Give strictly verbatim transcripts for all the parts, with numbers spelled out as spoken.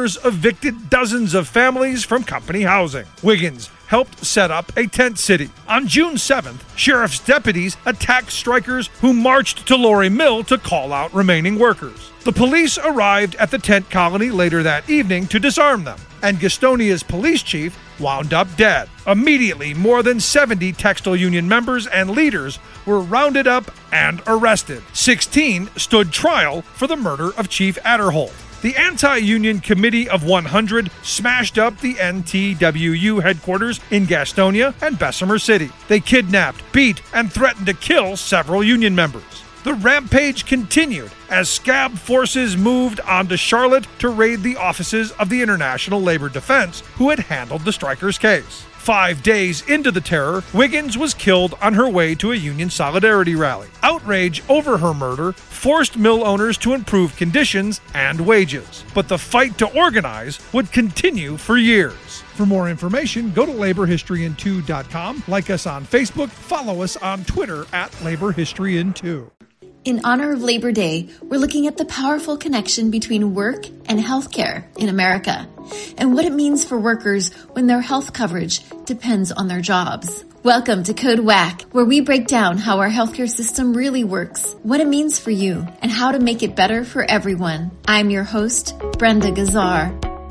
homeowners evicted dozens of families from company housing. Wiggins helped set up a tent city. On June seventh, sheriff's deputies attacked strikers who marched to Lorry Mill to call out remaining workers. The police arrived at the tent colony later that evening to disarm them, and Gastonia's police chief wound up dead. Immediately, more than seventy textile union members and leaders were rounded up and arrested. sixteen stood trial for the murder of Chief Adderholt. The Anti-Union Committee of one hundred smashed up the N T W U headquarters in Gastonia and Bessemer City. They kidnapped, beat, and threatened to kill several union members. The rampage continued as scab forces moved onto Charlotte to raid the offices of the International Labor Defense, who had handled the strikers' case. Five days into the terror, Wiggins was killed on her way to a union solidarity rally. Outrage over her murder forced mill owners to improve conditions and wages, but the fight to organize would continue for years. For more information, go to labor history in two dot com, like us on Facebook, follow us on Twitter at labor history in two. In honor of Labor Day, we're looking at the powerful connection between work and healthcare in America, and what it means for workers when their health coverage depends on their jobs. Welcome to Code Whack, where we break down how our healthcare system really works, what it means for you, and how to make it better for everyone. I'm your host, Brenda Gazzar.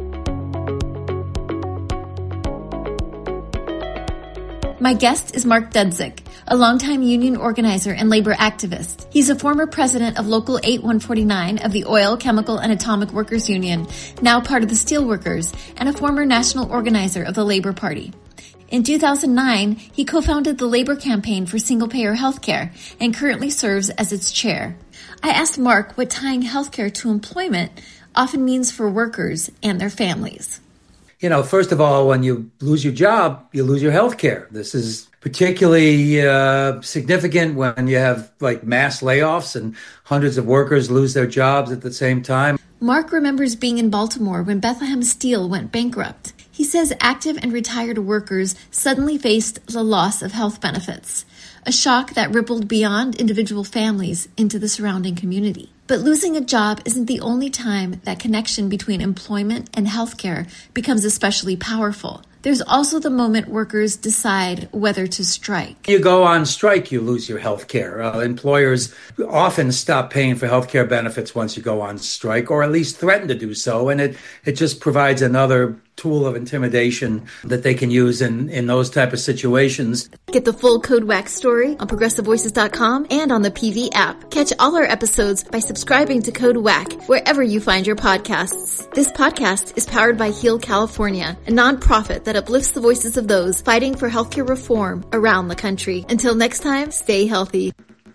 My guest is Mark Dudzik, a longtime union organizer and labor activist. He's a former president of Local eight one forty-nine of the Oil, Chemical, and Atomic Workers Union, now part of the Steelworkers, and a former national organizer of the Labor Party. In two thousand nine, he co-founded the Labor Campaign for Single-Payer Healthcare and currently serves as its chair. I asked Mark what tying healthcare to employment often means for workers and their families. You know, first of all, when you lose your job, you lose your health care. This is particularly uh, significant when you have like mass layoffs and hundreds of workers lose their jobs at the same time. Mark remembers being in Baltimore when Bethlehem Steel went bankrupt. He says active and retired workers suddenly faced the loss of health benefits, a shock that rippled beyond individual families into the surrounding community. But losing a job isn't the only time that connection between employment and healthcare becomes especially powerful. There's also the moment workers decide whether to strike. You go on strike, you lose your health care. Uh, employers often stop paying for health care benefits once you go on strike, or at least threaten to do so. And it, it just provides another tool of intimidation that they can use in, in those type of situations. Get the full Code Whack story on progressive voices dot com and on the P V app. Catch all our episodes by subscribing to Code Whack wherever you find your podcasts. This podcast is powered by Heal California, a nonprofit that uplifts the voices of those fighting for healthcare reform around the country. Until next time, stay healthy.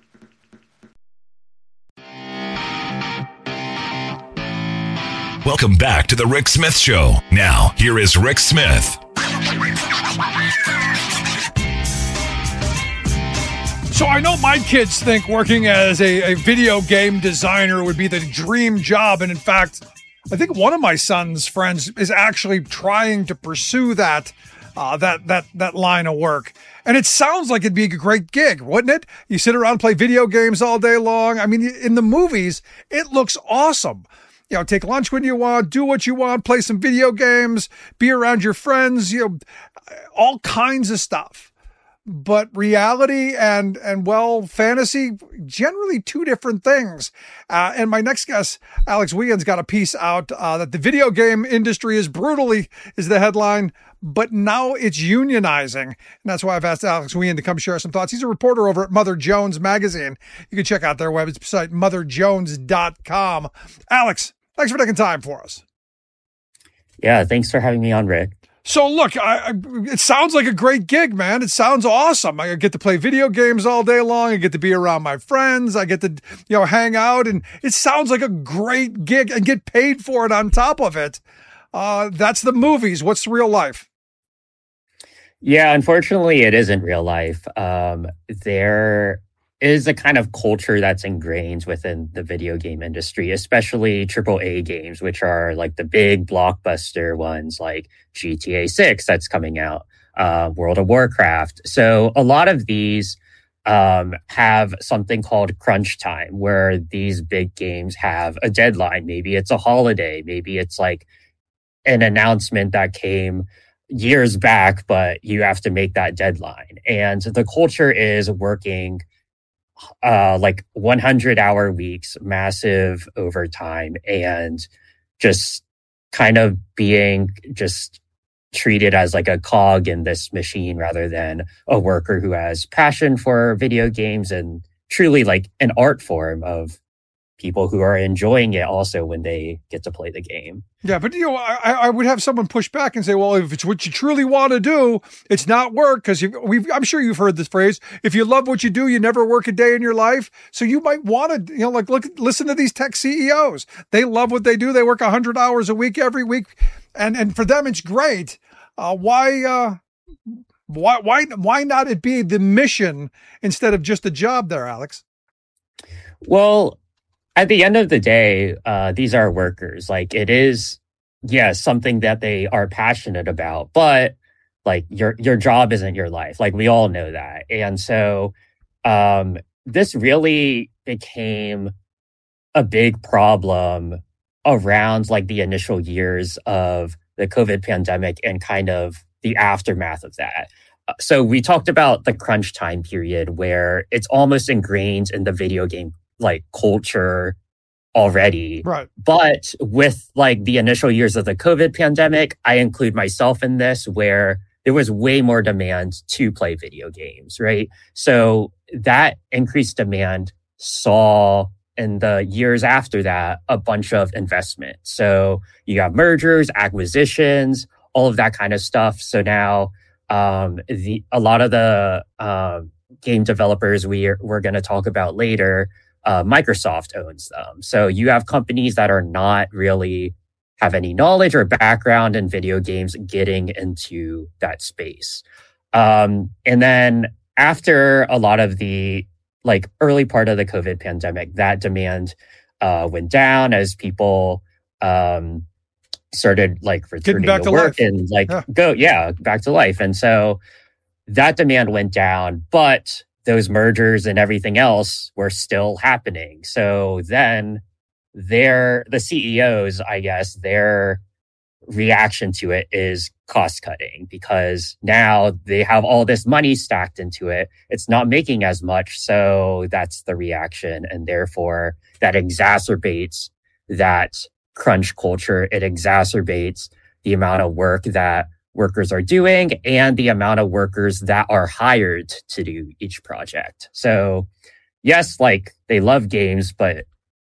Welcome back to The Rick Smith Show. Now, here is Rick Smith. So I know my kids think working as a, a video game designer would be the dream job. And in fact, I think one of my son's friends is actually trying to pursue that uh, that that that line of work. And it sounds like it'd be a great gig, wouldn't it? You sit around and play video games all day long. I mean, in the movies, it looks awesome. You know, take lunch when you want, do what you want, play some video games, be around your friends, you know, all kinds of stuff. But reality and, and well, fantasy, generally two different things. Uh, and my next guest, Alex Wiggins, got a piece out uh, that the video game industry is brutally, is the headline, but now it's unionizing. And that's why I've asked Alex Wiggins to come share some thoughts. He's a reporter over at Mother Jones Magazine. You can check out their website, mother jones dot com. Alex, thanks for taking time for us. Yeah, thanks for having me on, Rick. So look, I, I, it sounds like a great gig, man. It sounds awesome. I get to play video games all day long. I get to be around my friends. I get to, you know, hang out, and it sounds like a great gig and get paid for it on top of it. Uh, that's the movies. What's real life? Yeah, unfortunately, it isn't real life. Um, there is a kind of culture that's ingrained within the video game industry, especially triple A games, which are like the big blockbuster ones like G T A six that's coming out, uh, World of Warcraft. So a lot of these um, have something called crunch time, where these big games have a deadline. Maybe it's a holiday. Maybe it's like an announcement that came years back, but you have to make that deadline. And the culture is working uh, like one hundred hour weeks, massive overtime, and just kind of being just treated as like a cog in this machine rather than a worker who has passion for video games and truly like an art form of people who are enjoying it also when they get to play the game. Yeah, but you know, I, I would have someone push back and say, well, if it's what you truly want to do, it's not work. Because we've, I'm sure you've heard this phrase, if you love what you do, you never work a day in your life. So you might want to, you know, like look, listen to these tech C E Os. They love what they do. They work one hundred hours a week every week. And and for them, it's great. Uh, why, uh, why, why, why not it be the mission instead of just a job there, Alex? Well, at the end of the day, uh, these are workers. Like it is, yes, something that they are passionate about, but like your your job isn't your life. Like we all know that. And so um, this really became a big problem around like the initial years of the COVID pandemic and kind of the aftermath of that. So we talked about the crunch time period where it's almost ingrained in the video game like culture already. Right. But with like the initial years of the COVID pandemic, I include myself in this, where there was way more demand to play video games, right? So that increased demand saw in the years after that a bunch of investment. So you have mergers, acquisitions, all of that kind of stuff. So now um, the a lot of the uh, game developers we are, we're going to talk about later, Uh, Microsoft owns them. So you have companies that are not really have any knowledge or background in video games getting into that space. Um, and then after a lot of the like early part of the COVID pandemic, that demand uh, went down as people um, started like returning back to to work life. and like Yeah. go, yeah, back to life. And so that demand went down, but those mergers and everything else were still happening. So then their, the C E Os, I guess, their reaction to it is cost cutting, because now they have all this money stacked into it. It's not making as much. So that's the reaction. And therefore that exacerbates that crunch culture. It exacerbates the amount of work that workers are doing and the amount of workers that are hired to do each project. So yes, like they love games, but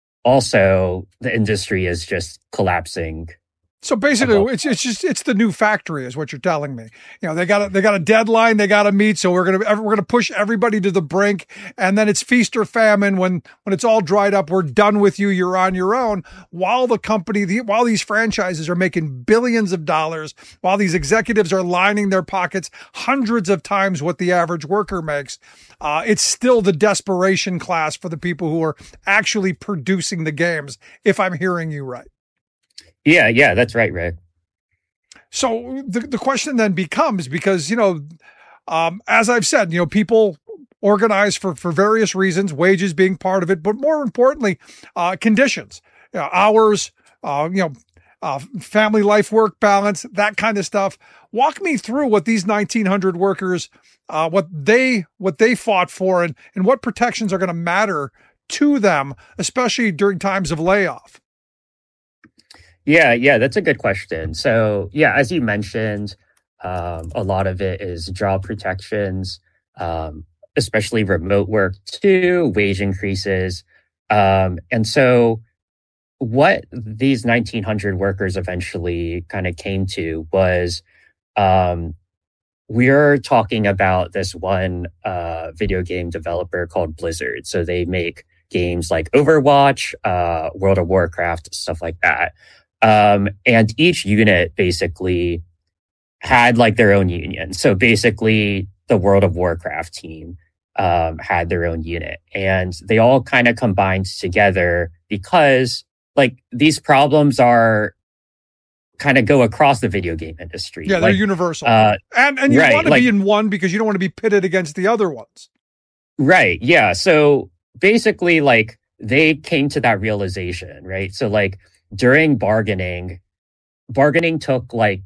also the industry is just collapsing. So basically, it's it's just it's the new factory, is what you're telling me. You know, they got a, they got a deadline they got to meet, so we're gonna we're gonna push everybody to the brink, and then it's feast or famine. When when it's all dried up, we're done with you. You're on your own. While the company, the, while these franchises are making billions of dollars, while these executives are lining their pockets hundreds of times what the average worker makes, uh, it's still the desperation class for the people who are actually producing the games. If I'm hearing you right. Yeah, yeah, that's right, Rick. So the, the question then becomes, because, you know, um, as I've said, you know, people organize for, for various reasons, wages being part of it, but more importantly, uh, conditions, you know, hours, uh, you know, uh, family life, work balance, that kind of stuff. Walk me through what these nineteen hundred workers, uh, what they, what they fought for, and, and what protections are going to matter to them, especially during times of layoff. Yeah, yeah, that's a good question. So, yeah, as you mentioned, um, a lot of it is job protections, um, especially remote work too, wage increases. Um, and so what these nineteen hundred workers eventually kind of came to was um, we're talking about this one uh, video game developer called Blizzard. So they make games like Overwatch, uh, World of Warcraft, stuff like that. Um, and each unit basically had like their own union. So basically the World of Warcraft team um, had their own unit, and they all kind of combined together because like these problems are kind of go across the video game industry. Yeah, they're like, universal. Uh, and and you right, want to like, be in one because you don't want to be pitted against the other ones. Right. Yeah. So basically like they came to that realization, right? So like during bargaining, bargaining took like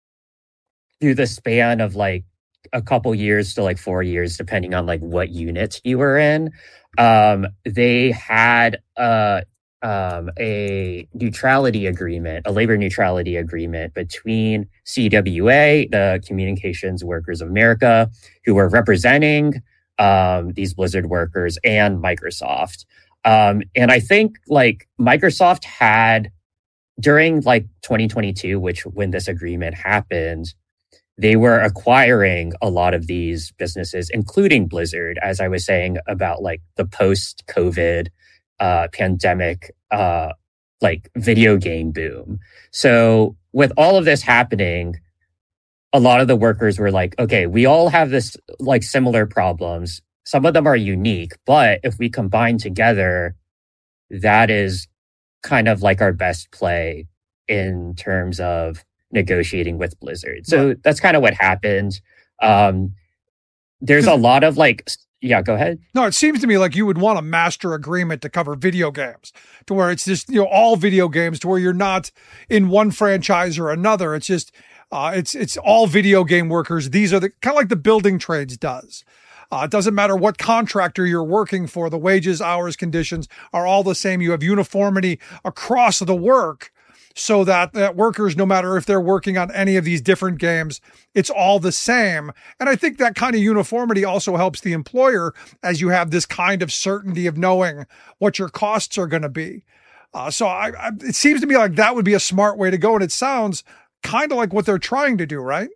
through the span of like a couple years to like four years, depending on like what unit you were in. Um, they had a um, a neutrality agreement, a labor neutrality agreement between C W A, the Communications Workers of America, who were representing um, these Blizzard workers, and Microsoft. Um, and I think like Microsoft had during like twenty twenty-two, which when this agreement happened, they were acquiring a lot of these businesses, including Blizzard, as I was saying about like the post-COVID uh, pandemic, uh, like video game boom. So with all of this happening, a lot of the workers were like, okay, we all have this like similar problems. Some of them are unique, but if we combine together, that is kind of like our best play in terms of negotiating with Blizzard. So right. That's kind of what happened. Um, there's a lot of like, yeah, go ahead. No, it seems to me like you would want a master agreement to cover video games, to where it's just, you know, all video games, to where you're not in one franchise or another. It's just, uh, it's, it's all video game workers. These are the kind of like the building trades does. Uh, it doesn't matter what contractor you're working for. The wages, hours, conditions are all the same. You have uniformity across the work, so that, that workers, no matter if they're working on any of these different games, it's all the same. And I think that kind of uniformity also helps the employer, as you have this kind of certainty of knowing what your costs are going to be. Uh, so I, I, it seems to me like that would be a smart way to go. And it sounds kind of like what they're trying to do, right?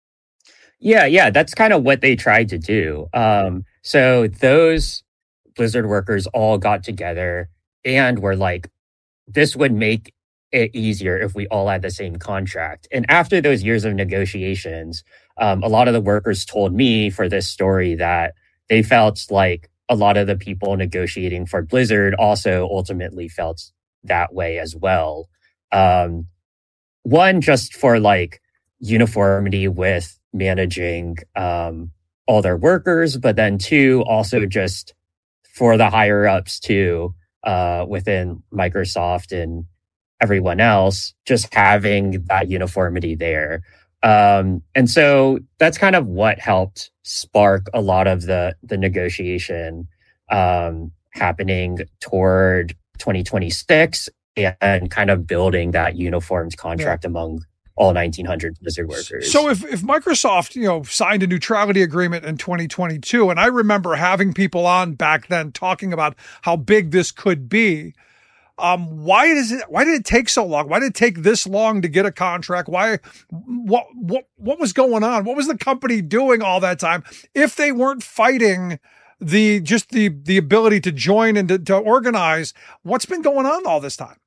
Yeah, yeah, that's kind of what they tried to do. Um, so those Blizzard workers all got together and were like, this would make it easier if we all had the same contract. And after those years of negotiations, um, a lot of the workers told me for this story that they felt like a lot of the people negotiating for Blizzard also ultimately felt that way as well. Um, one, just for like uniformity with managing um, all their workers, but then two, also just for the higher ups too, uh, within Microsoft and everyone else, just having that uniformity there. Um, and so that's kind of what helped spark a lot of the, the negotiation um, happening toward twenty twenty-six and kind of building that uniformed contract yeah. among all nineteen hundred Blizzard workers. So if, if Microsoft, you know, signed a neutrality agreement in twenty twenty-two, and I remember having people on back then talking about how big this could be, um, why does it, why did it take so long? Why did it take this long to get a contract? Why, what, what, what was going on? What was the company doing all that time if they weren't fighting the, just the, the ability to join and to, to organize? What's been going on all this time?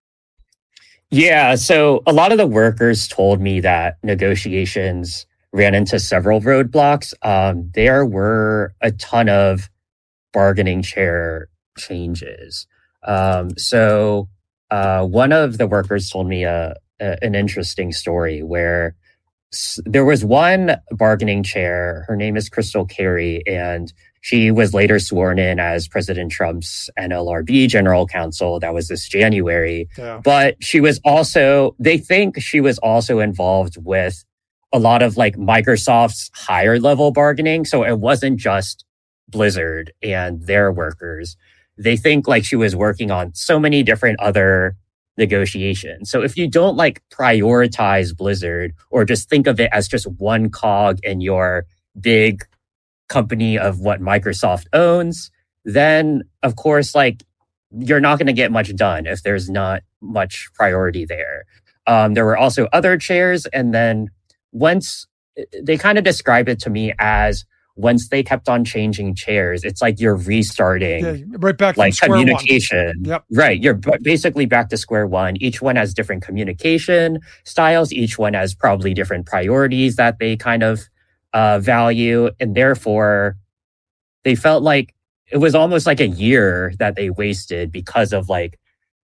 Yeah, so a lot of the workers told me that negotiations ran into several roadblocks. Um, there were a ton of bargaining chair changes. Um, so uh, one of the workers told me a, a, an interesting story where s- there was one bargaining chair. Her name is Crystal Carey, and she was later sworn in as President Trump's N L R B general counsel. That was this January. Yeah. But she was also, they think she was also involved with a lot of like Microsoft's higher level bargaining. So it wasn't just Blizzard and their workers. They think like she was working on so many different other negotiations. So if you don't like prioritize Blizzard or just think of it as just one cog in your big company of what Microsoft owns, then of course, like you're not going to get much done if there's not much priority there. Um, there were also other chairs. And then once they kind of describe it to me as once they kept on changing chairs, it's like you're restarting yeah, right back like from communication. Yep. Right. You're b- basically back to square one. Each one has different communication styles. Each one has probably different priorities that they kind of uh, value. And therefore, they felt like it was almost like a year that they wasted because of like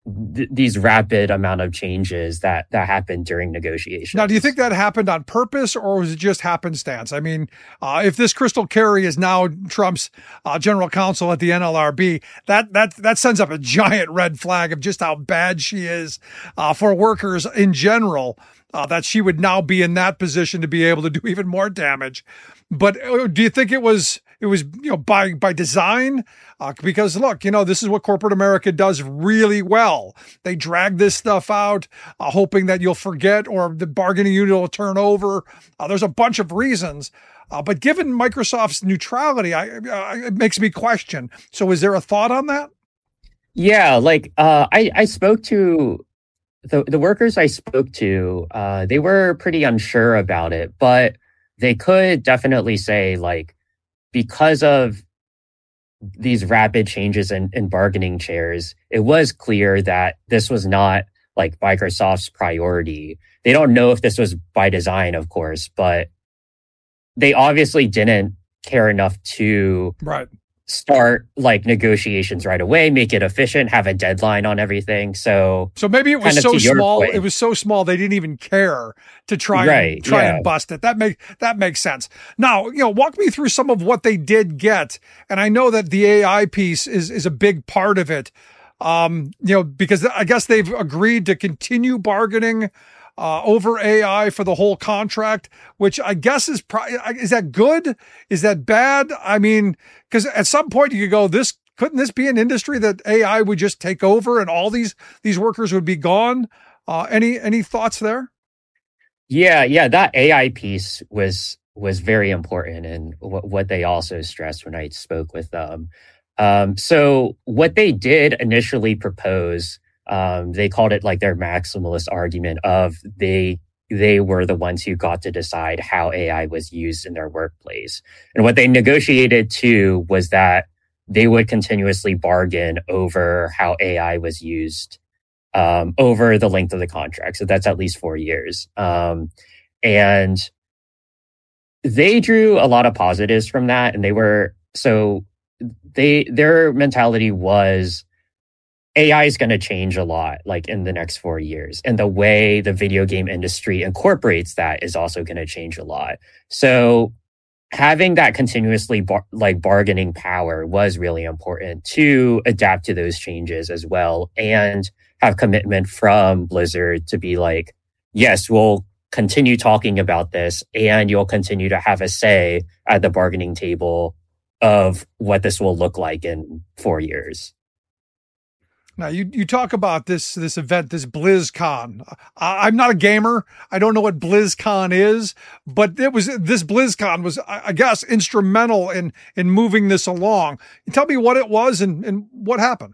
th- these rapid amount of changes that that happened during negotiations. Now, do you think that happened on purpose, or was it just happenstance? I mean, uh, if this Crystal Carey is now Trump's uh, general counsel at the N L R B, that that that sends up a giant red flag of just how bad she is uh, for workers in general. Uh, that she would now be in that position to be able to do even more damage. But uh, do you think it was it was you know by by design? Uh, because look, you know this is what corporate America does really well. They drag this stuff out, uh, hoping that you'll forget or the bargaining unit will turn over. Uh, there's a bunch of reasons. Uh, but given Microsoft's neutrality, I, uh, it makes me question. So, is there a thought on that? Yeah, like uh, I I spoke to. The the workers I spoke to, uh, they were pretty unsure about it, but they could definitely say, like, because of these rapid changes in, in bargaining chairs, it was clear that this was not like Microsoft's priority. They don't know if this was by design, of course, but they obviously didn't care enough to right. start like negotiations right away, make it efficient, have a deadline on everything. So, so maybe it was kind of so small. point. It was so small they didn't even care to try right, and try yeah. and bust it. That make that makes sense. Now, you know, walk me through some of what they did get, and I know that the A I piece is is a big part of it. Um, you know, because I guess they've agreed to continue bargaining Uh, over A I for the whole contract, which I guess is pro- is that good? Is that bad? I mean, because at some point you could go, this couldn't this be an industry that A I would just take over and all these these workers would be gone? Uh, any any thoughts there? Yeah, yeah, that A I piece was was very important, and w- what they also stressed when I spoke with them. Um, so what they did initially propose. Um, they called it like their maximalist argument of they they were the ones who got to decide how A I was used in their workplace. And what they negotiated too was that they would continuously bargain over how A I was used um, over the length of the contract. So that's at least four years. Um, and they drew a lot of positives from that. And they were, so they their mentality was, A I is going to change a lot, like in the next four years. And the way the video game industry incorporates that is also going to change a lot. So having that continuously bar- like bargaining power was really important to adapt to those changes as well, and have commitment from Blizzard to be like, yes, we'll continue talking about this, and you'll continue to have a say at the bargaining table of what this will look like in four years. Now, you, you talk about this this event, this BlizzCon. I, I'm not a gamer. I don't know what BlizzCon is, but it was this BlizzCon was, I, I guess, instrumental in in moving this along. Tell me what it was and, and what happened.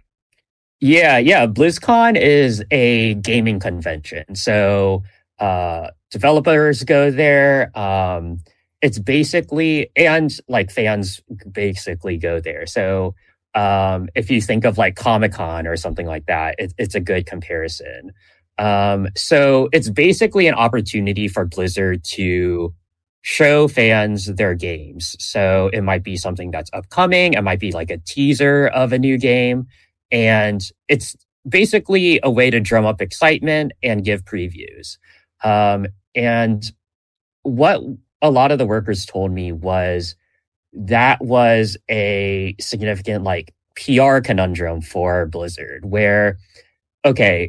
Yeah, yeah. BlizzCon is a gaming convention. So uh, developers go there. Um, it's basically, and like fans basically go there. So Um, if you think of like Comic-Con or something like that, it, it's a good comparison. Um, so it's basically an opportunity for Blizzard to show fans their games. So it might be something that's upcoming. It might be like a teaser of a new game. And it's basically a way to drum up excitement and give previews. Um, and what a lot of the workers told me was that was a significant like P R conundrum for Blizzard, where, okay,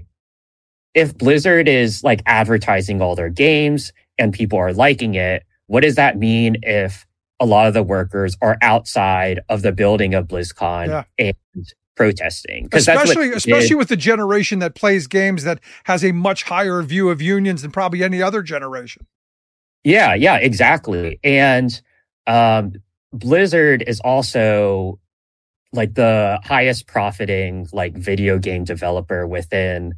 if Blizzard is like advertising all their games and people are liking it, what does that mean if a lot of the workers are outside of the building of BlizzCon yeah. and protesting? Especially, especially with the generation that plays games that has a much higher view of unions than probably any other generation. Yeah, yeah, exactly. And um, Blizzard is also like the highest profiting like video game developer within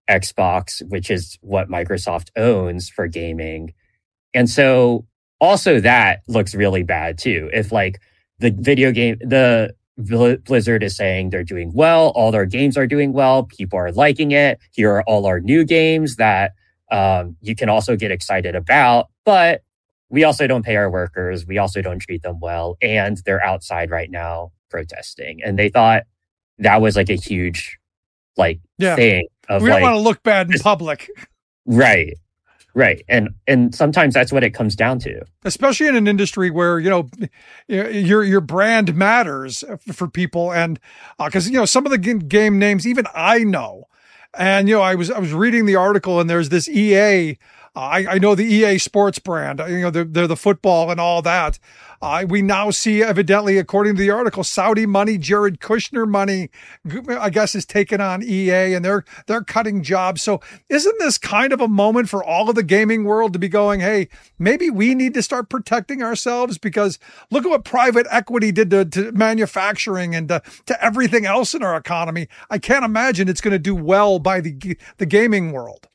Xbox, which is what Microsoft owns for gaming. And so also that looks really bad too. If like the video game, the Blizzard is saying they're doing well, all their games are doing well, people are liking it. Here are all our new games that um, you can also get excited about, but we also don't pay our workers. We also don't treat them well. And they're outside right now protesting. And they thought that was like a huge like yeah. thing of we don't like, want to look bad in public. Right. Right. And and sometimes that's what it comes down to. Especially in an industry where, you know, your your brand matters for people. And because, uh, you know, some of the game names, even I know. And, you know, I was I was reading the article and there's this E A. Uh, I, I know the E A Sports brand, you know, they're, they're the football and all that. Uh, we now see, evidently, according to the article, Saudi money, Jared Kushner money, I guess, is taken on E A, and they're they're cutting jobs. So isn't this kind of a moment for all of the gaming world to be going, hey, maybe we need to start protecting ourselves? Because look at what private equity did to, to manufacturing and to, to everything else in our economy. I can't imagine it's going to do well by the the gaming world.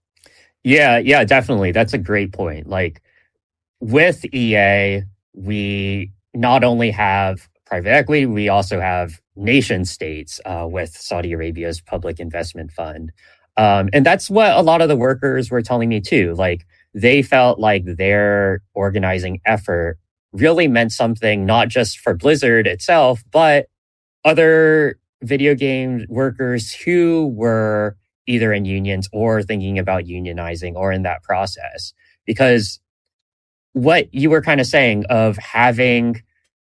Yeah, yeah, definitely. That's a great point. Like with E A, we not only have private equity, we also have nation states uh, with Saudi Arabia's Public Investment Fund. Um, and that's what a lot of the workers were telling me too. Like they felt like their organizing effort really meant something, not just for Blizzard itself, but other video game workers who were either in unions or thinking about unionizing or in that process. Because what you were kind of saying of having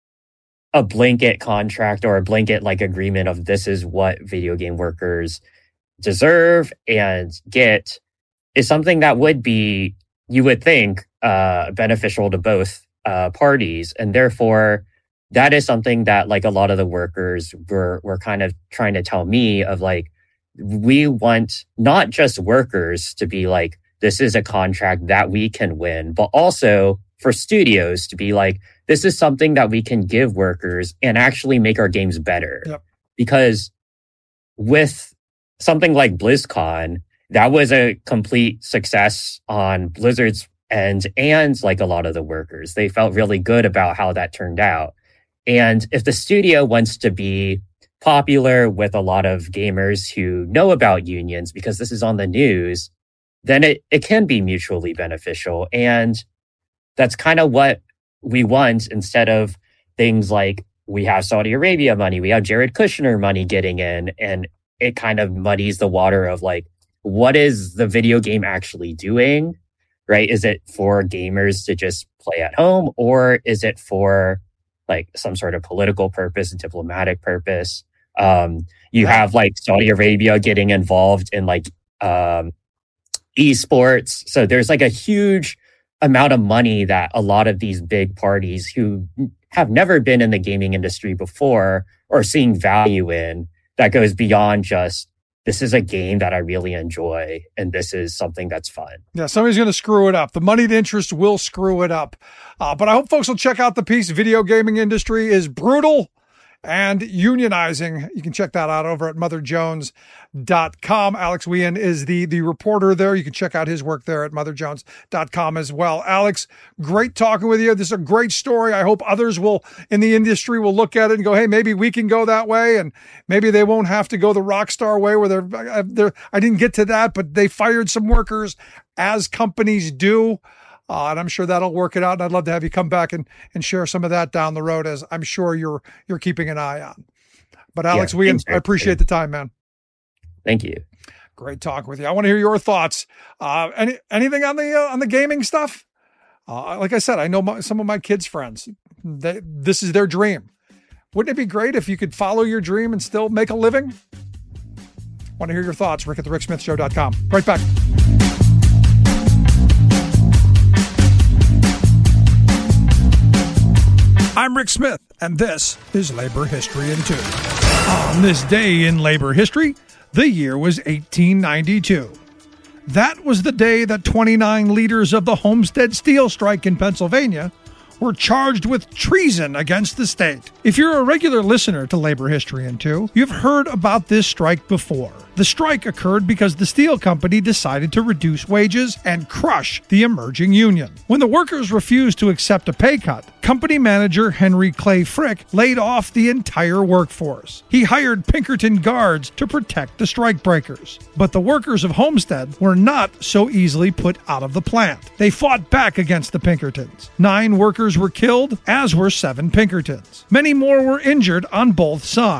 a blanket contract or a blanket like agreement of this is what video game workers deserve and get is something that would be, you would think, uh, beneficial to both uh, parties. And therefore, that is something that like a lot of the workers were were kind of trying to tell me of like, we want not just workers to be like, this is a contract that we can win, but also for studios to be like, this is something that we can give workers and actually make our games better. Yep. Because with something like BlizzCon, that was a complete success on Blizzard's end and like a lot of the workers. They felt really good about how that turned out. And if the studio wants to be popular with a lot of gamers who know about unions because this is on the news, then it, it can be mutually beneficial. And that's kind of what we want instead of things like we have Saudi Arabia money, we have Jared Kushner money getting in, and it kind of muddies the water of like, what is the video game actually doing, right? Is it for gamers to just play at home, or is it for like some sort of political purpose, diplomatic purpose? Um, you yeah. have like Saudi Arabia getting involved in like um, esports. So there's like a huge amount of money that a lot of these big parties who have never been in the gaming industry before are seeing value in, that goes beyond just, this is a game that I really enjoy and this is something that's fun. Yeah, somebody's going to screw it up. The moneyed interest will screw it up. Uh, but I hope folks will check out the piece. Video gaming industry is brutal and unionizing. You can check that out over at mother jones dot com. Alex Wien is the, the reporter there. You can check out his work there at mother jones dot com as well. Alex, great talking with you. This is a great story. I hope others will in the industry will look at it and go, hey, maybe we can go that way. And maybe they won't have to go the Rockstar way where they're, they're I didn't get to that, but they fired some workers as companies do. Uh, and I'm sure that'll work it out. And I'd love to have you come back and, and share some of that down the road, as I'm sure you're you're keeping an eye on. But Alex, yeah, we I appreciate the time, man. Thank you. Great talk with you. I want to hear your thoughts. Uh, any anything on the uh, on the gaming stuff? Uh, like I said, I know my, some of my kids' friends. They, this is their dream. Wouldn't it be great if you could follow your dream and still make a living? Want to hear your thoughts? Rick at the rick smith show dot com. Right back. I'm Rick Smith, and this is Labor History in Two. On this day in labor history, the year was eighteen ninety-two. That was the day that twenty-nine leaders of the Homestead Steel Strike in Pennsylvania were charged with treason against the state. If you're a regular listener to Labor History in Two, you've heard about this strike before. The strike occurred because the steel company decided to reduce wages and crush the emerging union. When the workers refused to accept a pay cut, company manager Henry Clay Frick laid off the entire workforce. He hired Pinkerton guards to protect the strikebreakers. But the workers of Homestead were not so easily put out of the plant. They fought back against the Pinkertons. Nine workers were killed, as were seven Pinkertons. Many more were injured on both sides.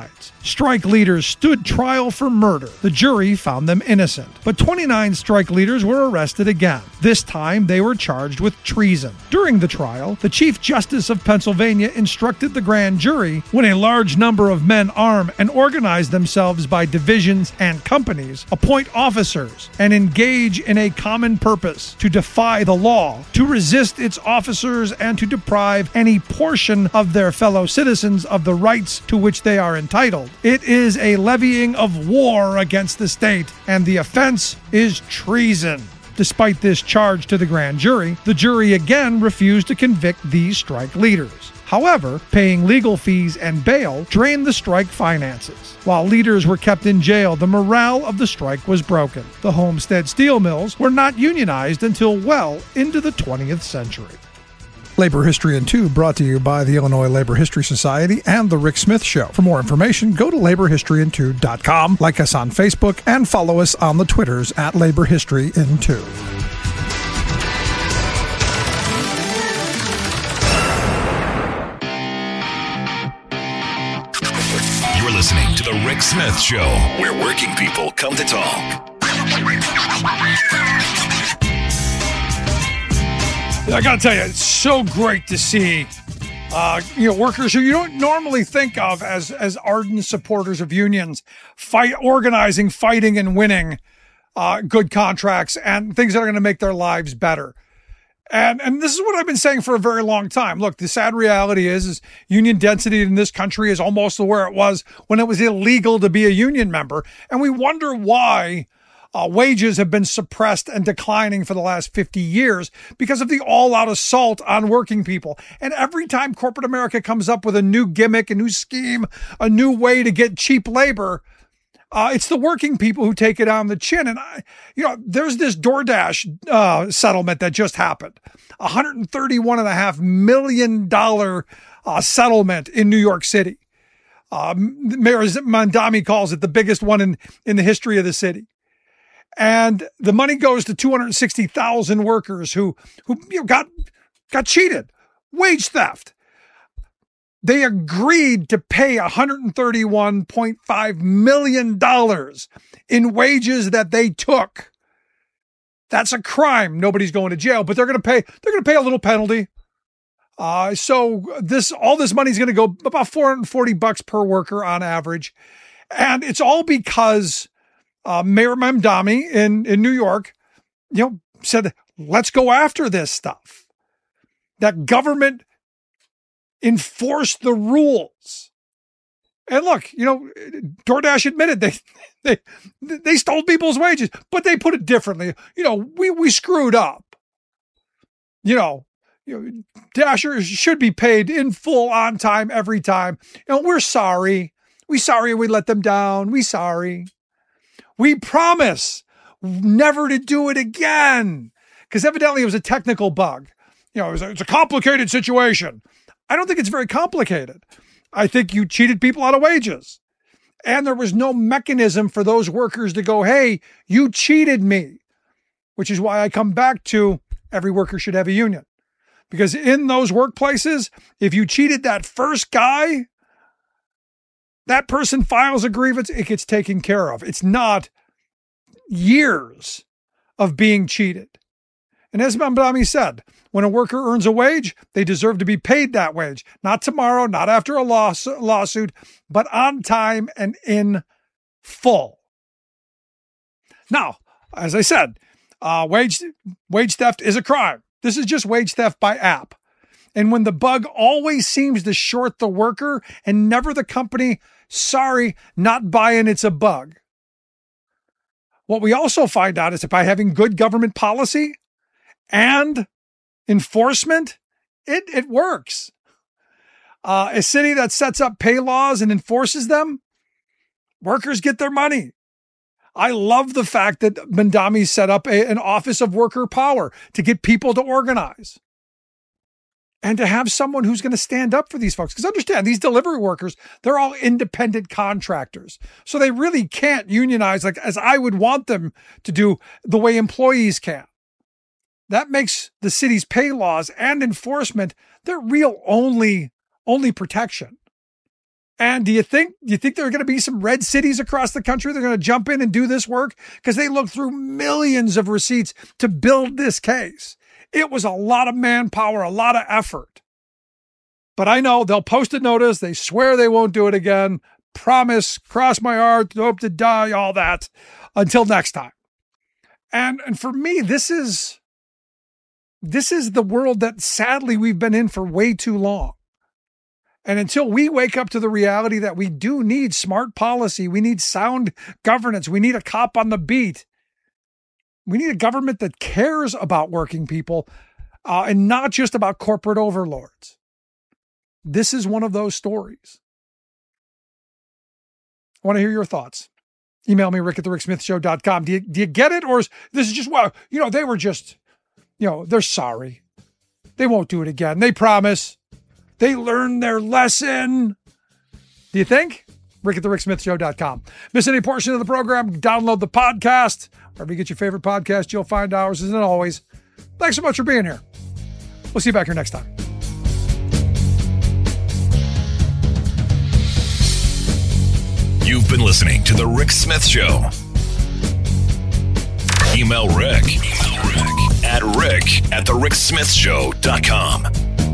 strike leaders stood trial for murder. The jury found them innocent, but twenty-nine strike leaders were arrested again. This time, they were charged with treason. During the trial, the Chief Justice of Pennsylvania instructed the grand jury, when a large number of men arm and organize themselves by divisions and companies, appoint officers, and engage in a common purpose to defy the law, to resist its officers, and to deprive any portion of their fellow citizens of the rights to which they are entitled. It is a levying of war against the state, and the offense is treason. Despite this charge to the grand jury, the jury again refused to convict these strike leaders. However, paying legal fees and bail drained the strike finances. While leaders were kept in jail, the morale of the strike was broken. The Homestead steel mills were not unionized until well into the twentieth century. Labor History in two brought to you by the Illinois Labor History Society and The Rick Smith Show. For more information, go to labor history in two dot com, like us on Facebook, and follow us on the Twitters at Labor History in two. You're listening to The Rick Smith Show, where working people come to talk. I gotta tell you, it's so great to see uh, you know, workers who you don't normally think of as as ardent supporters of unions, fight, organizing, fighting, and winning uh, good contracts and things that are going to make their lives better. And and this is what I've been saying for a very long time. Look, the sad reality is, is union density in this country is almost where it was when it was illegal to be a union member, and we wonder why. Uh, wages have been suppressed and declining for the last fifty years because of the all-out assault on working people. And every time corporate America comes up with a new gimmick, a new scheme, a new way to get cheap labor, uh, it's the working people who take it on the chin. And, I, you know, there's this DoorDash uh, settlement that just happened. one hundred thirty-one point five million dollars uh, settlement in New York City. Uh, Mayor Mamdani calls it the biggest one in, in the history of the city. And the money goes to two hundred sixty thousand workers who, who you know, got, got cheated. Wage theft. They agreed to pay one hundred thirty-one point five million dollars in wages that they took. That's a crime. Nobody's going to jail, but they're going to pay, they're going to pay a little penalty. Uh, so this, all this money is going to go about four hundred forty bucks per worker on average. And it's all because Uh, Mayor Mamdani in, in New York, you know, said, let's go after this stuff. That government enforced the rules. And look, you know, DoorDash admitted they, they, they stole people's wages, but they put it differently. You know, we, we screwed up. You know, you know, Dashers should be paid in full on time every time. You know, we're sorry. We sorry we let them down. We sorry. We promise never to do it again. Because evidently it was a technical bug. You know, it was a, it's a complicated situation. I don't think it's very complicated. I think you cheated people out of wages. And there was no mechanism for those workers to go, hey, you cheated me. Which is why I come back to every worker should have a union. Because in those workplaces, if you cheated that first guy, that person files a grievance, it gets taken care of. It's not years of being cheated. And as Mamdani said, when a worker earns a wage, they deserve to be paid that wage. Not tomorrow, not after a laws- lawsuit, but on time and in full. Now, as I said, uh, wage, wage theft is a crime. This is just wage theft by app. And when the bug always seems to short the worker and never the company, sorry, not buying, it's a bug. What we also find out is that by having good government policy and enforcement, it, it works. Uh, a city that sets up pay laws and enforces them, workers get their money. I love the fact that Mamdani set up a, an office of worker power to get people to organize. And to have someone who's going to stand up for these folks. Because understand, these delivery workers, they're all independent contractors. So they really can't unionize like as I would want them to do the way employees can. That makes the city's pay laws and enforcement their real only, only protection. And do you think do you think there are going to be some red cities across the country that are going to jump in and do this work? Because they looked through millions of receipts to build this case. It was a lot of manpower, a lot of effort. But I know they'll post a notice. They swear they won't do it again. Promise, cross my heart, hope to die, all that. Until next time. And, and for me, this is, this is the world that sadly we've been in for way too long. And until we wake up to the reality that we do need smart policy, we need sound governance, we need a cop on the beat, we need a government that cares about working people uh, and not just about corporate overlords. This is one of those stories. I want to hear your thoughts. Email me, rick at the rick smith show dot com. Do you, do you get it? Or is this is just, well, you know, they were just, you know, they're sorry. They won't do it again. They promise. They learned their lesson. Do you think? rick at the rick smith show dot com. Miss any portion of the program, download the podcast. Wherever you get your favorite podcast, you'll find ours. And always, thanks so much for being here. We'll see you back here next time. You've been listening to The Rick Smith Show. Email Rick, Email Rick at rick at the rick smith show dot com.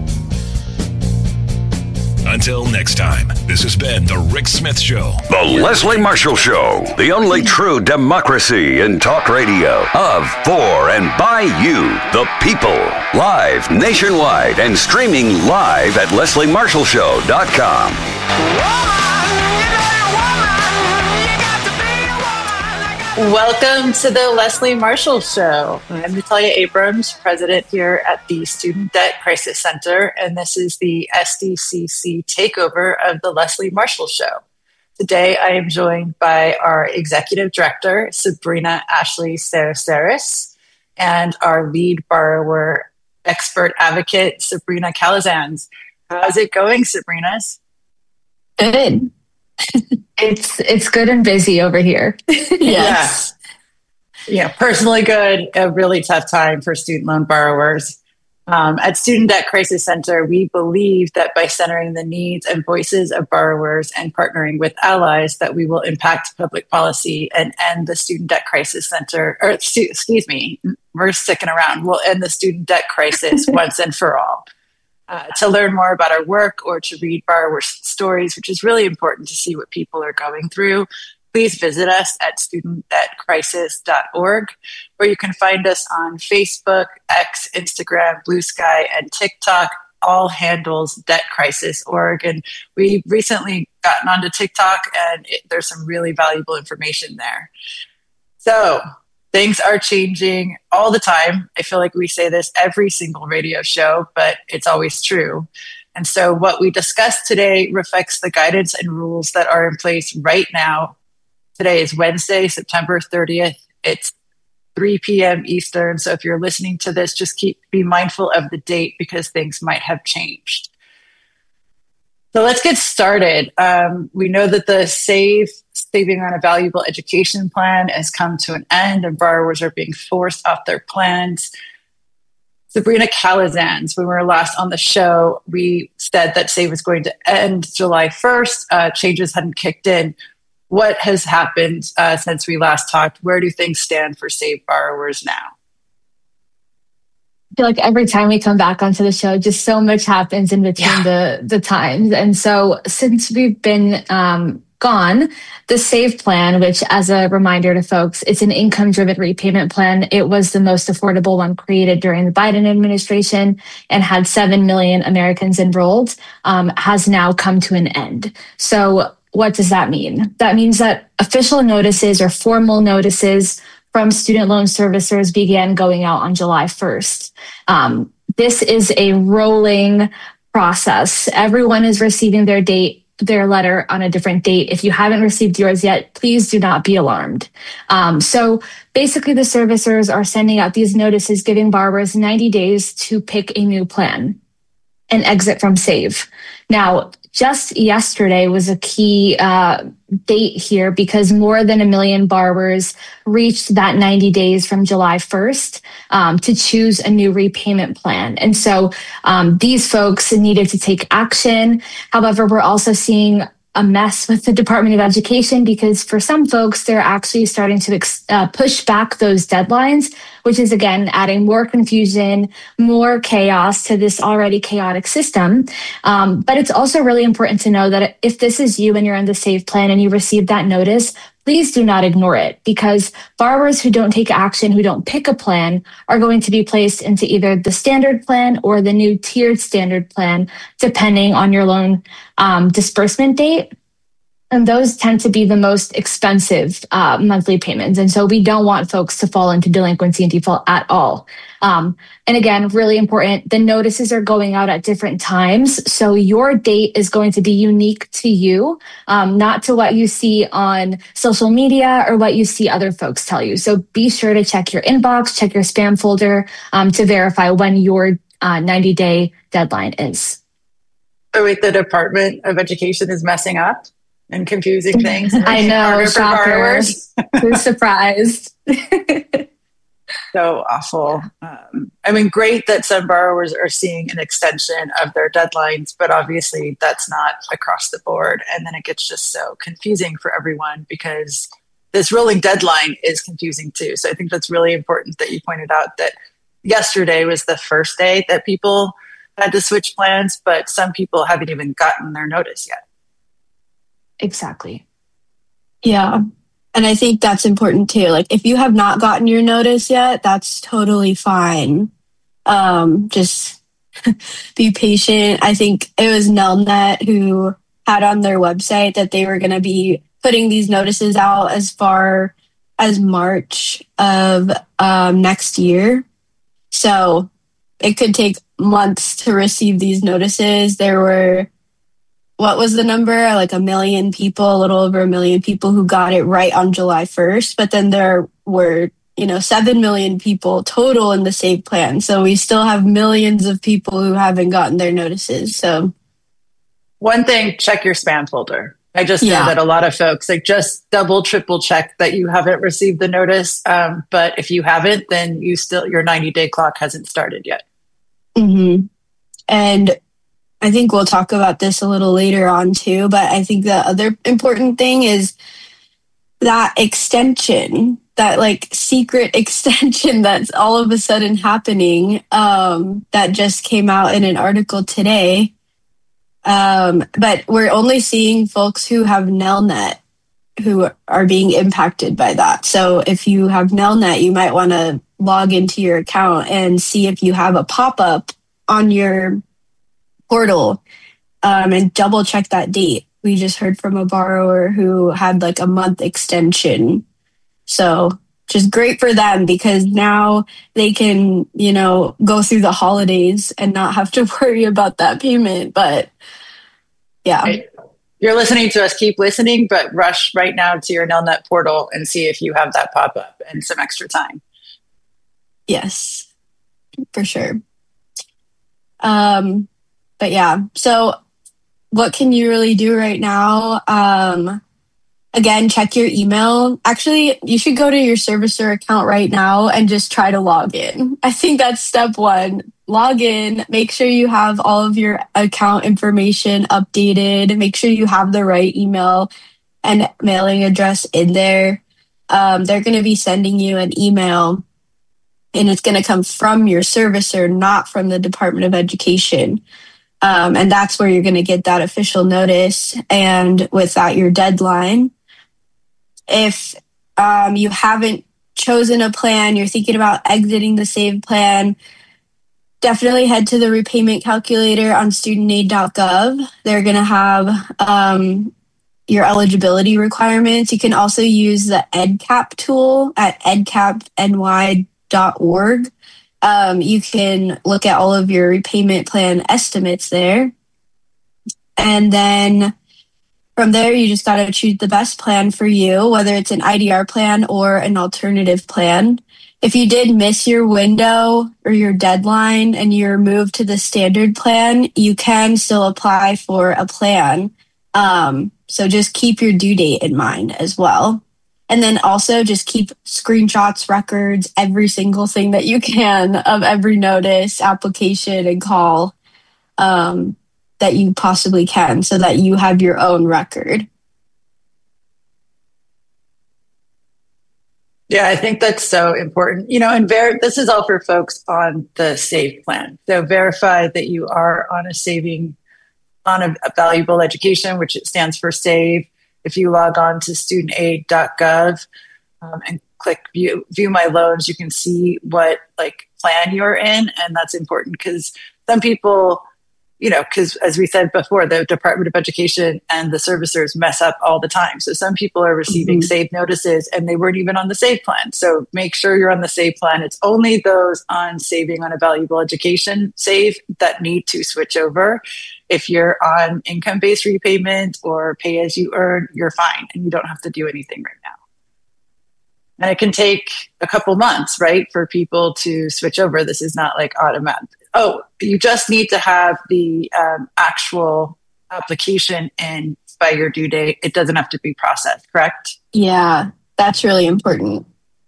Until next time, this has been The Rick Smith Show. The Leslie Marshall Show, the only true democracy in talk radio. Of, for, and by you, the people. Live nationwide and streaming live at leslie marshall show dot com. Welcome to the Leslie Marshall Show. I'm Natalia Abrams, president here at the Student Debt Crisis Center, and this is the S D C C takeover of the Leslie Marshall Show. Today, I am joined by our executive director, Sabrina Ashley Sarasaris, and our lead borrower expert advocate, Sabrina Calazans. How's it going, Sabrina? Good. It's it's good and busy over here. Yes. Yeah. yeah, personally good. A really tough time for student loan borrowers. Um, at Student Debt Crisis Center, we believe that by centering the needs and voices of borrowers and partnering with allies, that we will impact public policy and end the Student Debt Crisis Center. Or stu- excuse me, we're sticking around. We'll end the student debt crisis once and for all. Uh, to learn more about our work or to read borrower stories, which is really important to see what people are going through, please visit us at student debt crisis dot org, where you can find us on Facebook, X, Instagram, Blue Sky, and TikTok, all handles Debt Crisis Org. And we recently gotten onto TikTok, and it, there's some really valuable information there. So things are changing all the time. I feel like we say this every single radio show, but it's always true. And so what we discussed today reflects the guidance and rules that are in place right now. Today is Wednesday, September thirtieth. It's three p.m. Eastern. So if you're listening to this, just keep be mindful of the date because things might have changed. So let's get started. Um, we know that the SAVE, Saving on a Valuable Education Plan, has come to an end and borrowers are being forced off their plans. Sabrina Calazans, when we were last on the show, we said that SAVE was going to end July first. Uh, changes hadn't kicked in. What has happened uh, since we last talked? Where do things stand for SAVE borrowers now? I feel like every time we come back onto the show, just so much happens in between yeah. the, the times. And so since we've been um, gone, the SAVE plan, which as a reminder to folks, it's an income-driven repayment plan. It was the most affordable one created during the Biden administration and had seven million Americans enrolled, um, has now come to an end. So what does that mean? That means that official notices or formal notices from student loan servicers began going out on July first. Um, this is a rolling process. Everyone is receiving their date, their letter on a different date. If you haven't received yours yet, please do not be alarmed. Um, so basically the servicers are sending out these notices, giving borrowers ninety days to pick a new plan and exit from SAVE. Now, just yesterday was a key uh, date here because more than a million borrowers reached that ninety days from July first um, to choose a new repayment plan. And so um, these folks needed to take action. However, we're also seeing a mess with the Department of Education, because for some folks, they're actually starting to ex- uh, push back those deadlines, which is, again, adding more confusion, more chaos to this already chaotic system. Um, but it's also really important to know that if this is you and you're in the SAVE plan and you receive that notice, please do not ignore it, because borrowers who don't take action, who don't pick a plan, are going to be placed into either the standard plan or the new tiered standard plan, depending on your loan um, disbursement date. And those tend to be the most expensive uh, monthly payments. And so we don't want folks to fall into delinquency and default at all. Um, and again, really important, the notices are going out at different times. So your date is going to be unique to you, um, not to what you see on social media or what you see other folks tell you. So be sure to check your inbox, check your spam folder um, to verify when your uh, ninety-day deadline is. So wait, the Department of Education is messing up and confusing things. And I know, shocker. Who's surprised? So awful. Um, I mean, great that some borrowers are seeing an extension of their deadlines, but obviously that's not across the board. And then it gets just so confusing for everyone, because this rolling deadline is confusing too. So I think that's really important that you pointed out that yesterday was the first day that people had to switch plans, but some people haven't even gotten their notice yet. Exactly. Yeah. And I think that's important too. Like, if you have not gotten your notice yet, that's totally fine. Um, just be patient. I think it was Nelnet who had on their website that they were going to be putting these notices out as far as March of um, next year. So it could take months to receive these notices. There were, what was the number? Like a million people, a little over a million people who got it right on July first. But then there were, you know, seven million people total in the SAVE plan. So we still have millions of people who haven't gotten their notices. So one thing, check your spam folder. I just Yeah. know that a lot of folks, like, just double, triple check that you haven't received the notice. Um, but if you haven't, then you still, your ninety day clock hasn't started yet. Mm-hmm. And I think we'll talk about this a little later on too, but I think the other important thing is that extension, that like secret extension that's all of a sudden happening, um, that just came out in an article today. Um, but we're only seeing folks who have Nelnet who are being impacted by that. So if you have Nelnet, you might want to log into your account and see if you have a pop-up on your portal, um, and double check that date. We just heard from a borrower who had like a month extension. So just great for them, because now they can, you know, go through the holidays and not have to worry about that payment. But yeah. Right. You're listening to us, keep listening, but rush right now to your Nelnet portal and see if you have that pop up and some extra time. Yes, for sure. Um, But yeah, so what can you really do right now? Um, again, check your email. Actually, you should go to your servicer account right now and just try to log in. I think that's step one. Log in, make sure you have all of your account information updated, make sure you have the right email and mailing address in there. Um, they're going to be sending you an email, and it's going to come from your servicer, not from the Department of Education. Um, and that's where you're going to get that official notice, and with that, your deadline. If um, you haven't chosen a plan, you're thinking about exiting the SAVE plan, definitely head to the repayment calculator on student aid dot gov. They're going to have um, your eligibility requirements. You can also use the EdCap tool at ed cap n y dot org. Um, you can look at all of your repayment plan estimates there. And then from there, you just got to choose the best plan for you, whether it's an I D R plan or an alternative plan. If you did miss your window or your deadline and you're moved to the standard plan, you can still apply for a plan. Um, so just keep your due date in mind as well. And then also just keep screenshots, records, every single thing that you can of every notice, application, and call. Um, that you possibly can so that you have your own record. Yeah, I think that's so important. You know, and ver- this is all for folks on the SAVE plan. So verify that you are on a saving, on a, a valuable education, which it stands for SAVE. If you log on to student aid dot gov um, and click view, view my loans, you can see what like plan you're in. And that's important because some people, you know, because as we said before, the Department of Education and the servicers mess up all the time. So some people are receiving mm-hmm. SAVE notices and they weren't even on the SAVE plan. So make sure you're on the SAVE plan. It's only those on Saving on a Valuable Education SAVE that need to switch over. If you're on income-based repayment or pay as you earn, you're fine and you don't have to do anything right now. And it can take a couple months, right, for people to switch over. This is not like automatic. Oh, you just need to have the um, actual application in by your due date. It doesn't have to be processed, correct? Yeah, that's really important.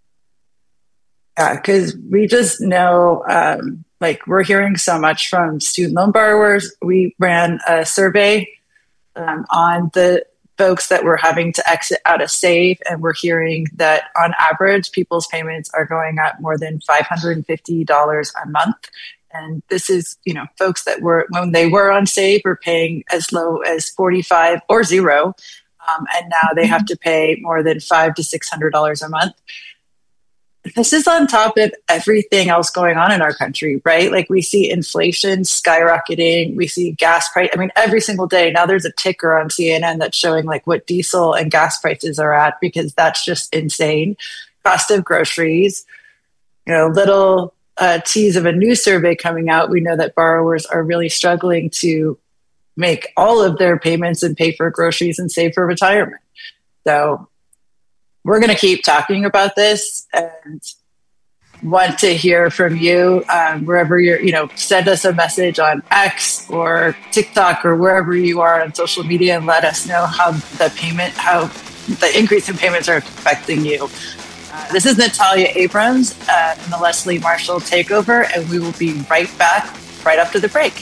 Yeah, because we just know, um, like, we're hearing so much from student loan borrowers. We ran a survey um, on the folks that were having to exit out of SAVE, and we're hearing that on average, people's payments are going up more than five hundred fifty dollars a month. And this is, you know, folks that were, when they were on SAVE, were paying as low as forty-five or zero. Um, and now they have to pay more than five to six hundred dollars a month. This is on top of everything else going on in our country, right? Like we see inflation skyrocketing. We see gas price. I mean, every single day now there's a ticker on C N N that's showing like what diesel and gas prices are at, because that's just insane. Cost of groceries, you know, little uh, tease of a new survey coming out. We know that borrowers are really struggling to make all of their payments and pay for groceries and save for retirement. So we're going to keep talking about this and want to hear from you um, wherever you're, you know, send us a message on X or TikTok or wherever you are on social media and let us know how the payment, how the increase in payments are affecting you. Uh, this is Natalia Abrams uh, in the Leslie Marshall Takeover, and we will be right back right after the break.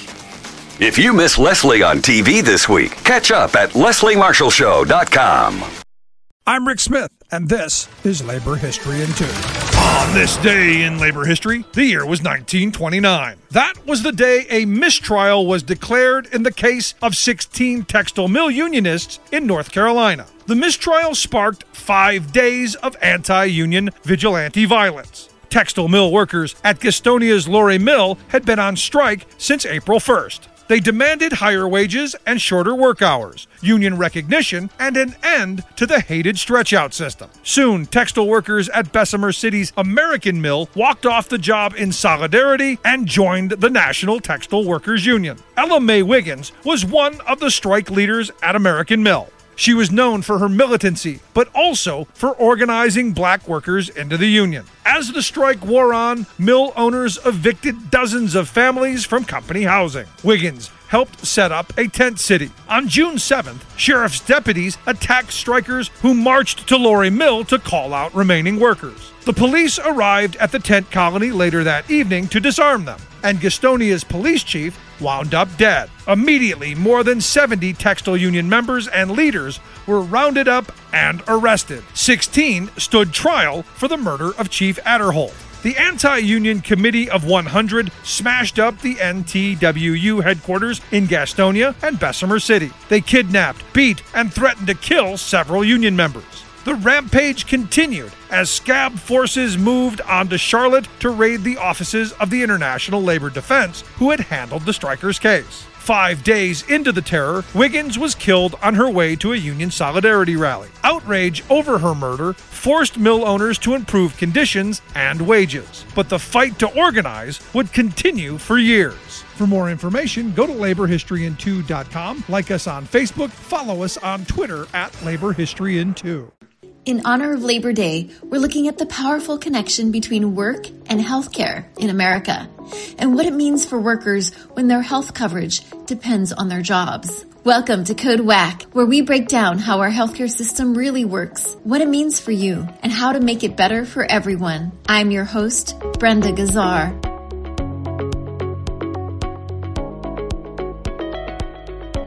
If you miss Leslie on T V this week, catch up at leslie marshall show dot com. I'm Rick Smith, and this is Labor History in Two. On this day in labor history, the year was nineteen twenty-nine. That was the day a mistrial was declared in the case of sixteen textile mill unionists in North Carolina. The mistrial sparked five days of anti-union vigilante violence. Textile mill workers at Gastonia's Lorry Mill had been on strike since April first. They demanded higher wages and shorter work hours, union recognition, and an end to the hated stretch-out system. Soon, textile workers at Bessemer City's American Mill walked off the job in solidarity and joined the National Textile Workers Union. Ella Mae Wiggins was one of the strike leaders at American Mill. She was known for her militancy, but also for organizing black workers into the union. As the strike wore on, mill owners evicted dozens of families from company housing. Wiggins helped set up a tent city. On June seventh, sheriff's deputies attacked strikers who marched to Lorry Mill to call out remaining workers. The police arrived at the tent colony later that evening to disarm them, and Gastonia's police chief wound up dead. Immediately, more than seventy textile union members and leaders were rounded up and arrested. sixteen stood trial for the murder of Chief Adderholt. The Anti-Union Committee of one hundred smashed up the N T W U headquarters in Gastonia and Bessemer City. They kidnapped, beat, and threatened to kill several union members. The rampage continued as scab forces moved onto Charlotte to raid the offices of the International Labor Defense, who had handled the strikers' case. Five days into the terror, Wiggins was killed on her way to a union solidarity rally. Outrage over her murder forced mill owners to improve conditions and wages. But the fight to organize would continue for years. For more information, go to labor history in two dot com, like us on Facebook, follow us on Twitter at labor history in two. In honor of Labor Day, we're looking at the powerful connection between work and healthcare in America, and what it means for workers when their health coverage depends on their jobs. Welcome to Code W A C, where we break down how our healthcare system really works, what it means for you, and how to make it better for everyone. I'm your host, Brenda Gazzar.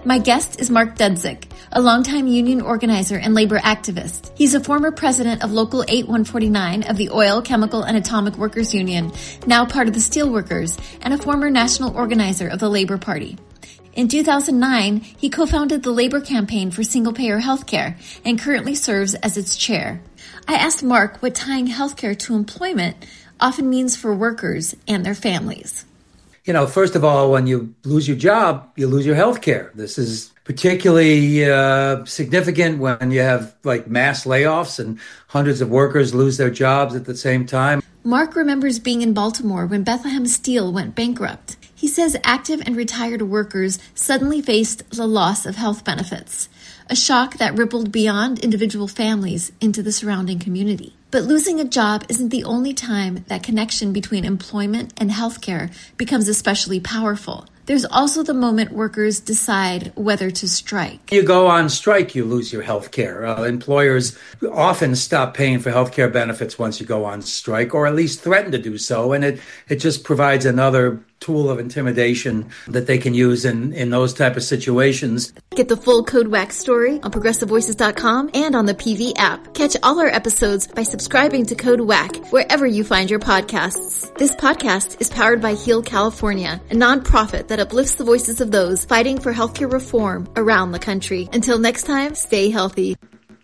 My guest is Mark Dudzik, a longtime union organizer and labor activist. He's a former president of Local eight one forty-nine of the Oil, Chemical, and Atomic Workers Union, now part of the Steelworkers, and a former national organizer of the Labor Party. In two thousand nine, he co-founded the Labor Campaign for Single-Payer Healthcare and currently serves as its chair. I asked Mark what tying healthcare to employment often means for workers and their families. You know, first of all, when you lose your job, you lose your health care. This is particularly uh, significant when you have like mass layoffs and hundreds of workers lose their jobs at the same time. Mark remembers being in Baltimore when Bethlehem Steel went bankrupt. He says active and retired workers suddenly faced the loss of health benefits, a shock that rippled beyond individual families into the surrounding community. But losing a job isn't the only time that connection between employment and healthcare becomes especially powerful. There's also the moment workers decide whether to strike. You go on strike, you lose your health care. Uh, employers often stop paying for health care benefits once you go on strike, or at least threaten to do so. And it, it just provides another tool of intimidation that they can use in, in those type of situations. Get the full Code W A C story on progressive voices dot com and on the P V app. Catch all our episodes by subscribing to Code W A C wherever you find your podcasts. This podcast is powered by Heal California, a nonprofit that uplifts the voices of those fighting for healthcare reform around the country. Until next time, stay healthy.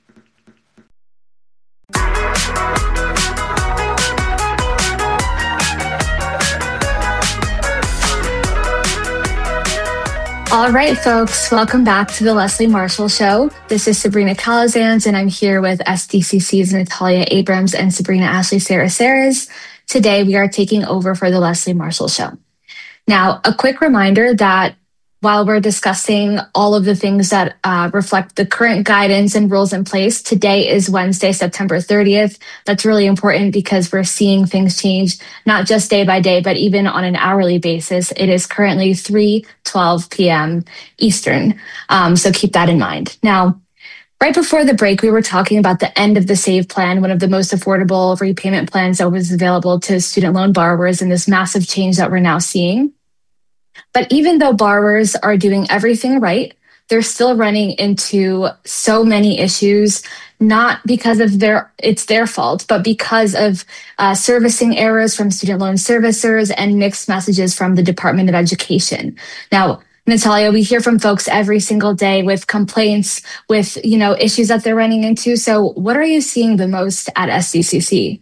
All right, folks, welcome back to the Leslie Marshall Show. This is Sabrina Calazans, and I'm here with S D C C's Natalia Abrams and Sabrina Ashley Saraceres. Today, we are taking over for the Leslie Marshall Show. Now, a quick reminder that while we're discussing all of the things that uh, reflect the current guidance and rules in place, today is Wednesday, September thirtieth. That's really important because we're seeing things change, not just day by day, but even on an hourly basis. It is currently three twelve p.m. Eastern, um, so keep that in mind. Now, right before the break, we were talking about the end of the SAVE plan, one of the most affordable repayment plans that was available to student loan borrowers, and this massive change that we're now seeing. But even though borrowers are doing everything right, they're still running into so many issues, not because of their it's their fault, but because of uh, servicing errors from student loan servicers and mixed messages from the Department of Education. Now, Natalia, we hear from folks every single day with complaints, with you know issues that they're running into. So what are you seeing the most at S D C C?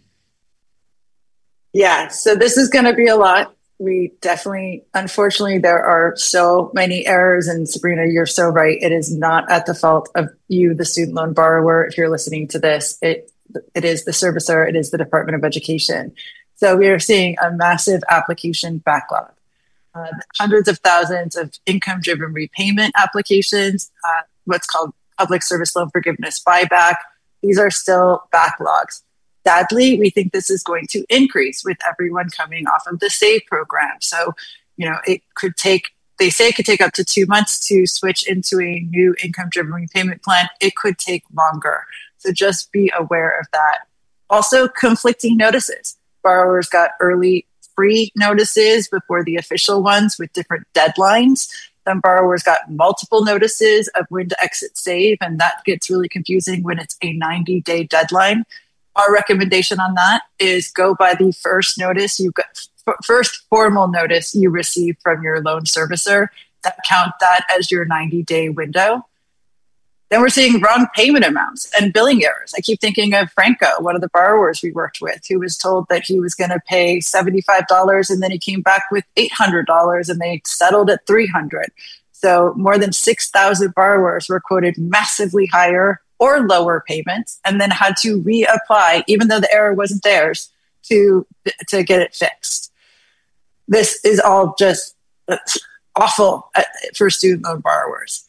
Yeah, so this is going to be a lot. We definitely, unfortunately, there are so many errors. And Sabrina, you're so right. It is not at the fault of you, the student loan borrower. If you're listening to this, it it is the servicer. It is the Department of Education. So we are seeing a massive application backlog. Uh, hundreds of thousands of income-driven repayment applications, uh, what's called public service loan forgiveness buyback. These are still backlogs. Sadly, we think this is going to increase with everyone coming off of the SAVE program. So, you know, it could take, they say it could take up to two months to switch into a new income-driven repayment plan. It could take longer. So just be aware of that. Also, conflicting notices. Borrowers got early free notices before the official ones with different deadlines. Some borrowers got multiple notices of when to exit SAVE, and that gets really confusing when it's a ninety-day deadline. Our recommendation on that is go by the first notice you got, first formal notice you received from your loan servicer. That count that as your ninety-day window. Then we're seeing wrong payment amounts and billing errors. I keep thinking of Franco, one of the borrowers we worked with, who was told that he was going to pay seventy-five dollars, and then he came back with eight hundred dollars, and they settled at three hundred dollars. So more than six thousand borrowers were quoted massively higher or lower payments, and then had to reapply, even though the error wasn't theirs, to to get it fixed. This is all just awful for student loan borrowers.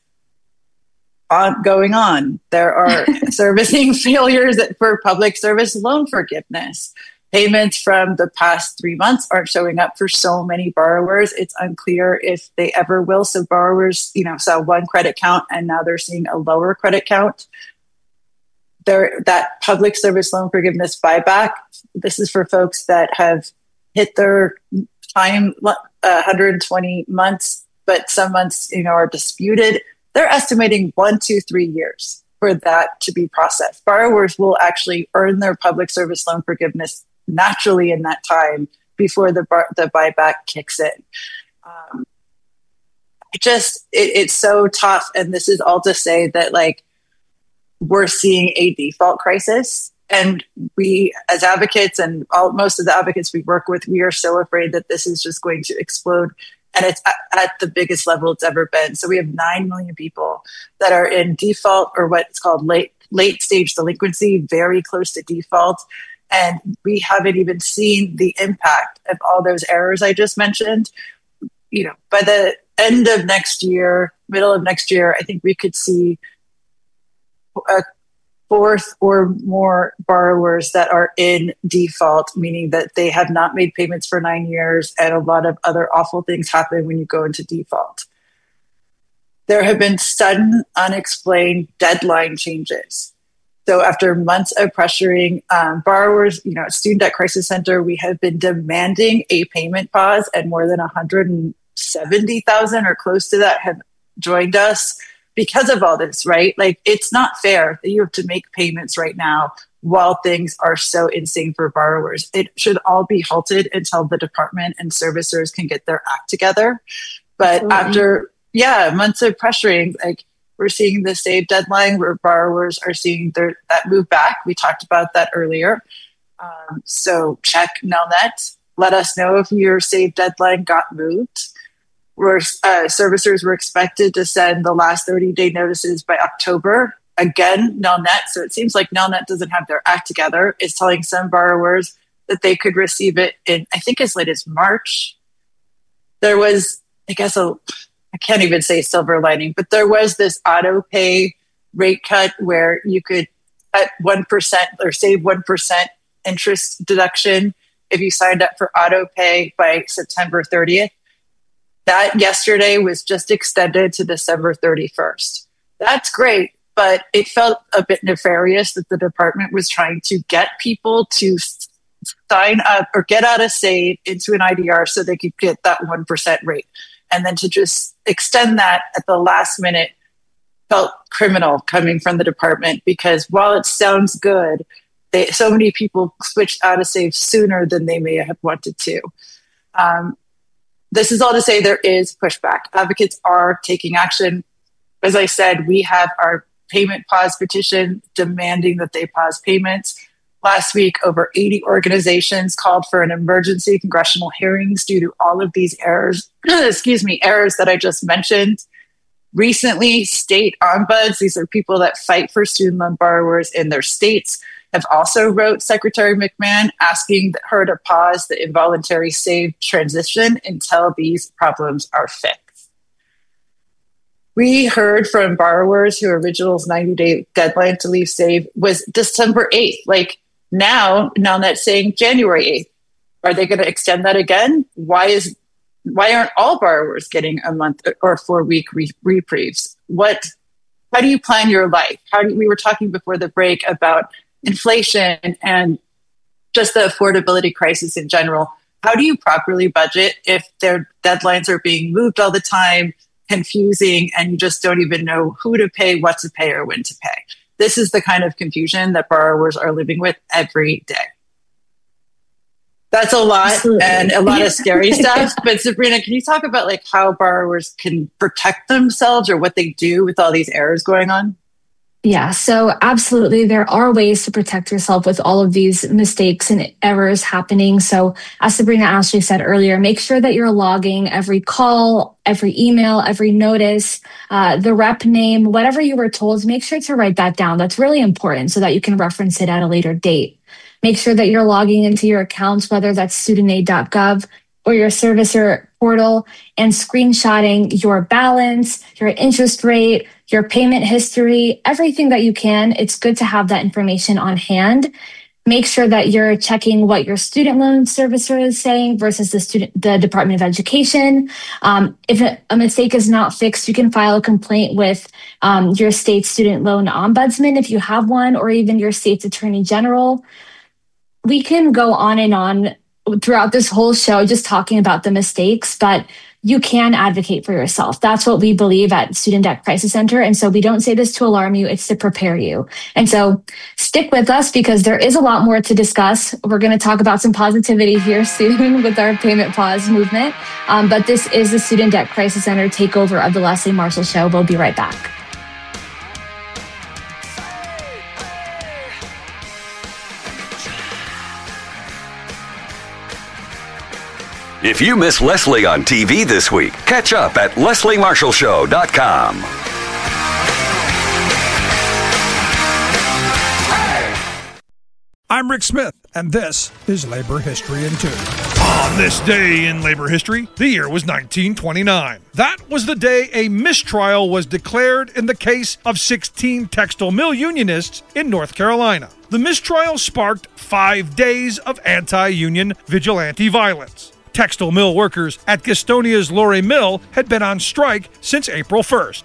On, going on, there are servicing failures for public service loan forgiveness. Payments from the past three months aren't showing up for so many borrowers. It's unclear if they ever will. So borrowers, you know, saw one credit count, and now they're seeing a lower credit count. There, that public service loan forgiveness buyback, this is for folks that have hit their time, uh, one hundred twenty months, but some months, you know, are disputed. they're estimating one, two, three years for that to be processed. Borrowers will actually earn their public service loan forgiveness naturally in that time before the bar- the buyback kicks in. Um, it just, it, it's so tough. And this is all to say that, like, we're seeing a default crisis. And we, as advocates and all, most of the advocates we work with, we are so afraid that this is just going to explode. And it's at, at the biggest level it's ever been. So we have nine million people that are in default, or what's called late late stage delinquency, very close to default. And we haven't even seen the impact of all those errors I just mentioned. You know, by the end of next year, middle of next year, I think we could see a fourth or more borrowers that are in default, meaning that they have not made payments for nine years, and a lot of other awful things happen when you go into default. There have been sudden, unexplained deadline changes. So after months of pressuring um, borrowers, you know, at Student Debt Crisis Center, we have been demanding a payment pause, and more than one hundred seventy thousand or close to that have joined us because of all this, right? Like, it's not fair that you have to make payments right now while things are so insane for borrowers. It should all be halted until the department and servicers can get their act together. But Absolutely. after, yeah, months of pressuring, like, we're seeing the save deadline where borrowers are seeing their, that move back. We talked about that earlier. Um, so check Nelnet. Let us know if your save deadline got moved. Where uh, servicers were expected to send the last thirty-day notices by October. Again, Nelnet, so it seems like Nelnet doesn't have their act together, is telling some borrowers that they could receive it in, I think, as late as March. There was, I guess, a, I can't even say silver lining, but there was this auto pay rate cut where you could at one percent or save one percent interest deduction if you signed up for auto pay by September thirtieth. That yesterday was just extended to December thirty-first. That's great, but it felt a bit nefarious that the department was trying to get people to sign up or get out of save into an I D R so they could get that one percent rate. And then to just extend that at the last minute felt criminal coming from the department, because while it sounds good, they, so many people switched out of save sooner than they may have wanted to. Um, This is all to say there is pushback. Advocates are taking action. As I said, we have our payment pause petition demanding that they pause payments. Last week, over eighty organizations called for an emergency congressional hearings due to all of these errors, excuse me, errors that I just mentioned. Recently, state ombuds, these are people that fight for student loan borrowers in their states, have also wrote Secretary McMahon asking her to pause the involuntary save transition until these problems are fixed. We heard from borrowers who original's ninety-day deadline to leave save was December eighth. Like, now, Nelnet's saying January eighth. Are they going to extend that again? Why is why aren't all borrowers getting a month or four-week re- reprieves? What? How do you plan your life? How do, we were talking before the break about inflation and just the affordability crisis in general. How do you properly budget if their deadlines are being moved all the time, confusing, and you just don't even know who to pay, what to pay, or when to pay? This is the kind of confusion that borrowers are living with every day. That's a lot. Absolutely. And a lot of scary stuff. But Sabrina, can you talk about like how borrowers can protect themselves or what they do with all these errors going on? Yeah, so absolutely, there are ways to protect yourself with all of these mistakes and errors happening. So as Sabrina Ashley said earlier, make sure that you're logging every call, every email, every notice, uh, the rep name, whatever you were told, make sure to write that down. That's really important so that you can reference it at a later date. Make sure that you're logging into your accounts, whether that's student aid dot gov or your servicer portal, and screenshotting your balance, your interest rate, your payment history, everything that you can. It's good to have that information on hand. Make sure that you're checking what your student loan servicer is saying versus the student, the Department of Education. Um, if a mistake is not fixed, you can file a complaint with um, your state student loan ombudsman if you have one, or even your state's attorney general. We can go on and on throughout this whole show just talking about the mistakes, but you can advocate for yourself. That's what we believe at Student Debt Crisis Center. And so we don't say this to alarm you, it's to prepare you. And so stick with us because there is a lot more to discuss. We're going to talk about some positivity here soon with our payment pause movement. Um, but this is the Student Debt Crisis Center takeover of the Leslie Marshall Show. We'll be right back. If you miss Leslie on T V this week, catch up at leslie marshall show dot com. I'm Rick Smith, and this is Labor History in Two. On this day in labor history, the year was nineteen twenty-nine. That was the day a mistrial was declared in the case of sixteen textile mill unionists in North Carolina. The mistrial sparked five days of anti-union vigilante violence. Textile mill workers at Gastonia's Lorry Mill had been on strike since April first.